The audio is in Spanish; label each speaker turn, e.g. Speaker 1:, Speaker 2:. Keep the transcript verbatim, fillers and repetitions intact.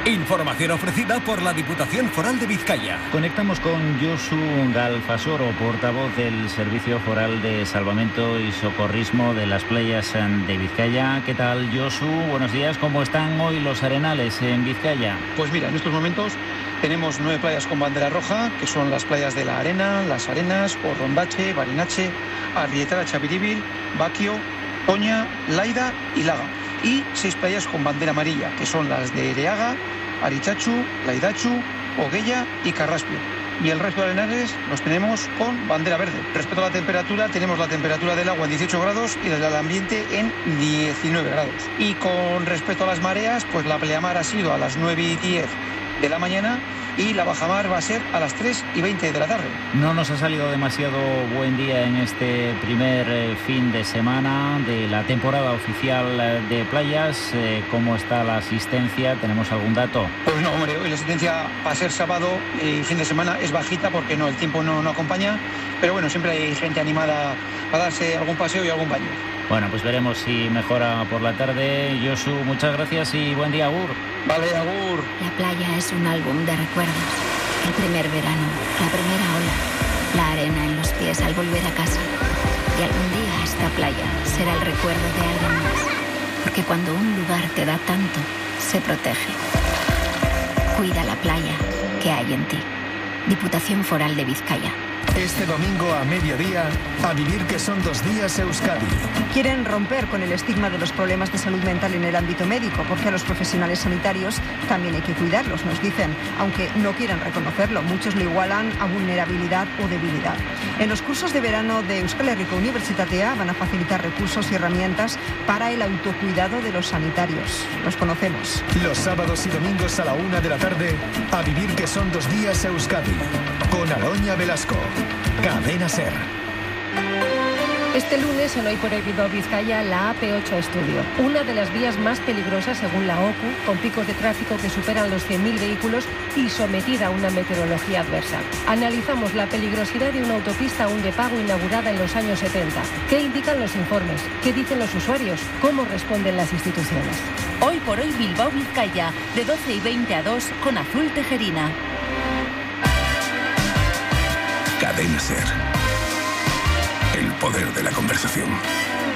Speaker 1: Información ofrecida por la Diputación Foral de Vizcaya.
Speaker 2: Conectamos con Josu Galfasoro, portavoz del Servicio Foral de Salvamento y Socorrismo de las Playas de Vizcaya. ¿Qué tal, Josu? Buenos días. ¿Cómo están hoy los arenales en Vizcaya?
Speaker 3: Pues mira, en estos momentos tenemos nueve playas con bandera roja, que son las playas de La Arena, Las Arenas, Orrondache, Barinache, Arrietara, Chaviribil, Baquio, Toña, Laida y Laga. Y seis playas con bandera amarilla, que son las de Ereaga, Arichachu, Laidachu, Oguella y Carraspio. Y el resto de arenales los tenemos con bandera verde. Respecto a la temperatura, tenemos la temperatura del agua en dieciocho grados y la del ambiente en diecinueve grados. Y con respecto a las mareas, pues la pleamar ha sido a las nueve y diez de la mañana y la bajamar va a ser a las tres y veinte de la tarde.
Speaker 2: No nos ha salido demasiado buen día en este primer eh, fin de semana de la temporada oficial de playas. Eh, ¿Cómo está la asistencia? ¿Tenemos algún dato?
Speaker 3: Pues no, hombre, hoy la asistencia para ser sábado y fin de semana es bajita porque no, el tiempo no, no acompaña, pero bueno, siempre hay gente animada para darse algún paseo y algún baño.
Speaker 2: Bueno, pues veremos si mejora por la tarde. Josu, muchas gracias y buen día, agur.
Speaker 3: Vale, agur.
Speaker 4: La playa es un álbum de recuerdos. El primer verano, la primera ola, la arena en los pies al volver a casa. Y algún día esta playa será el recuerdo de alguien más. Porque cuando un lugar te da tanto, se protege. Cuida la playa que hay en ti. Diputación Foral de Vizcaya.
Speaker 5: Este domingo a mediodía, a vivir que son dos días Euskadi.
Speaker 6: Quieren romper con el estigma de los problemas de salud mental en el ámbito médico, porque a los profesionales sanitarios también hay que cuidarlos, nos dicen, aunque no quieran reconocerlo. Muchos lo igualan a vulnerabilidad o debilidad. En los cursos de verano de Euskal Herriko Unibertsitatea van a facilitar recursos y herramientas para el autocuidado de los sanitarios. Los conocemos.
Speaker 5: Los sábados y domingos a la una de la tarde, a vivir que son dos días Euskadi, con Aloña Velasco. Cadena Ser.
Speaker 7: Este lunes en Hoy por Hoy Bilbao Vizcaya, la A P ocho Estudio, una de las vías más peligrosas según la O C U, con picos de tráfico que superan los cien mil vehículos y sometida a una meteorología adversa. Analizamos la peligrosidad de una autopista aún de pago inaugurada en los años setenta. ¿Qué indican los informes? ¿Qué dicen los usuarios? ¿Cómo responden las instituciones?
Speaker 8: Hoy por Hoy Bilbao Vizcaya, de doce y veinte a dos, con Azul Tejerina.
Speaker 1: Cadena Ser. El poder de la conversación.